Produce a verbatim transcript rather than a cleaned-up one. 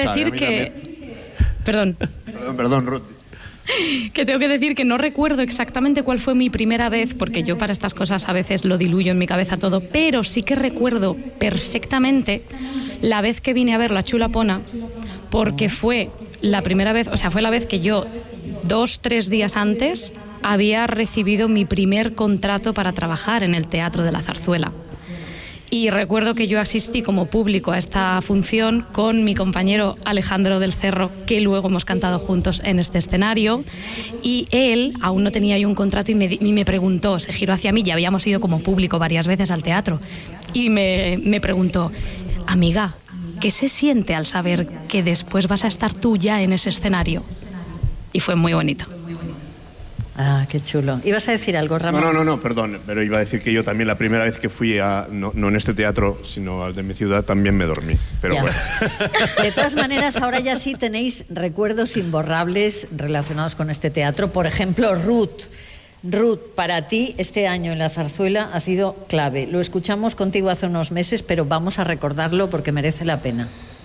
decir que... Perdón. Perdón, perdón, Ruth. Que tengo que decir que no recuerdo exactamente cuál fue mi primera vez, porque yo para estas cosas a veces lo diluyo en mi cabeza todo, pero sí que recuerdo perfectamente la vez que vine a ver La Chula Pona, porque fue la primera vez, o sea, fue la vez que yo, dos, tres días antes, había recibido mi primer contrato para trabajar en el Teatro de la Zarzuela. Y recuerdo que yo asistí como público a esta función con mi compañero Alejandro del Cerro, que luego hemos cantado juntos en este escenario, y él aún no tenía yo un contrato y me, y me preguntó, se giró hacia mí, ya habíamos ido como público varias veces al teatro, y me, me preguntó, amiga, ¿qué se siente al saber que después vas a estar tú ya en ese escenario? Y fue muy bonito. Ah, qué chulo. ¿Ibas a decir algo, Ramón? No, no, no, no, perdón, pero iba a decir que yo también la primera vez que fui a, no, no en este teatro, sino al de mi ciudad, también me dormí, pero ya. bueno. De todas maneras, ahora ya sí tenéis recuerdos imborrables relacionados con este teatro. Por ejemplo, Ruth. Ruth, para ti este año en la Zarzuela ha sido clave. Lo escuchamos contigo hace unos meses, pero vamos a recordarlo porque merece la pena.